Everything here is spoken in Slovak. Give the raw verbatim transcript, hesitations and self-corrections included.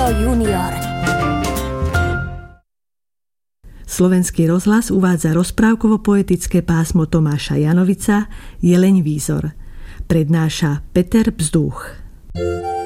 junior. Slovenský rozhlas uvádza rozprávkovo-poetické pásmo Tomáša Janovica Jeleň Výzor. Prednáša Peter Bzduch.